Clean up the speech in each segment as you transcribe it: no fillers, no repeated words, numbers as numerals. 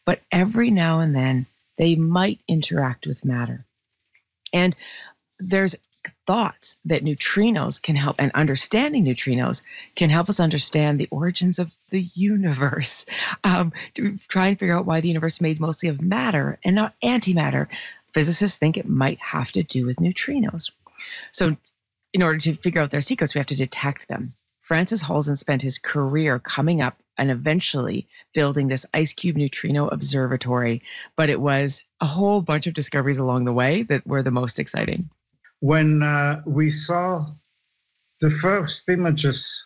but every now and then they might interact with matter. And there's thoughts that neutrinos can help, and understanding neutrinos can help us understand the origins of the universe. To try and figure out why the universe is made mostly of matter and not antimatter. Physicists think it might have to do with neutrinos. So in order to figure out their secrets, we have to detect them. Francis Halzen spent his career coming up and eventually building this ice cube neutrino observatory, but it was a whole bunch of discoveries along the way that were the most exciting. When we saw the first images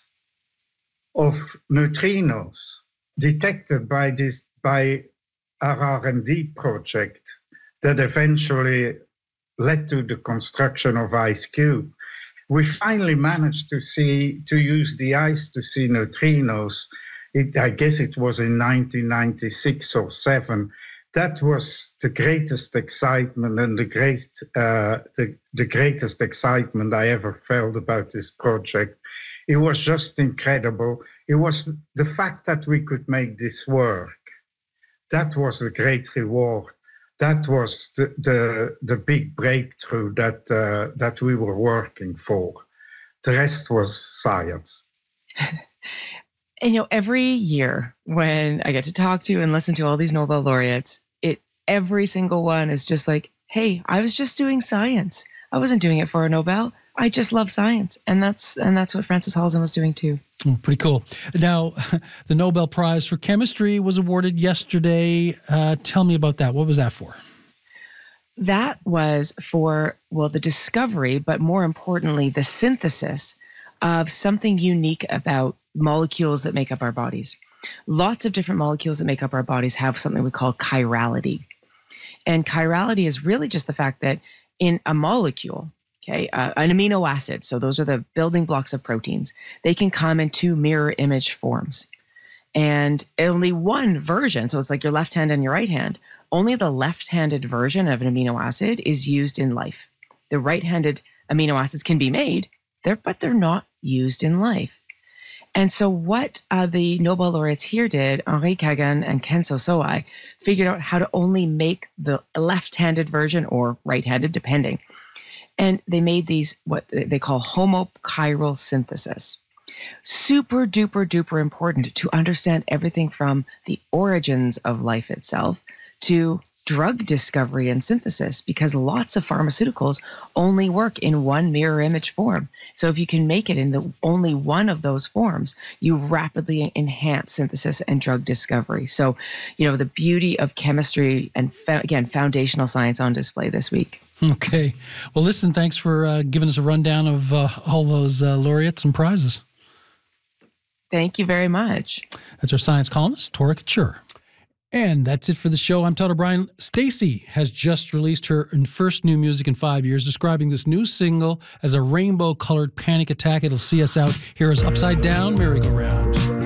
of neutrinos detected by our R&D project that eventually led to the construction of IceCube, we finally managed to use the ice to see neutrinos. I guess it was in 1996 or 7. That was the greatest excitement and the greatest excitement I ever felt about this project. It was just incredible. It was the fact that we could make this work. That was the great reward. That was the big breakthrough that we were working for. The rest was science. And every year when I get to talk to and listen to all these Nobel laureates, every single one is just like, hey, I was just doing science. I wasn't doing it for a Nobel. I just love science. And that's what Francis Halzen was doing too. Oh, pretty cool. Now, the Nobel Prize for Chemistry was awarded yesterday. Tell me about that. What was that for? That was for, the discovery, but more importantly, the synthesis of something unique about molecules that make up our bodies. Lots of different molecules that make up our bodies have something we call chirality. And chirality is really just the fact that in a molecule, an amino acid, so those are the building blocks of proteins, they can come in two mirror image forms. And only one version, so it's like your left hand and your right hand, only the left-handed version of an amino acid is used in life. The right-handed amino acids can be made, but they're not used in life. And so what the Nobel laureates here did, Henri Kagan and Kenzo Sowai, figured out how to only make the left-handed version or right-handed, depending. And they made these, what they call homochiral synthesis. Super duper duper important to understand everything from the origins of life itself to drug discovery and synthesis, because lots of pharmaceuticals only work in one mirror image form. So if you can make it in only one of those forms, you rapidly enhance synthesis and drug discovery. So, the beauty of chemistry and again, foundational science on display this week. Okay. Well, listen, thanks for giving us a rundown of all those laureates and prizes. Thank you very much. That's our science columnist, Tora Couture. And that's it for the show. I'm Todd O'Brien. Stacey has just released her first new music in 5 years, describing this new single as a rainbow-colored panic attack. It'll see us out. Here is Upside Down Merry-Go-Round.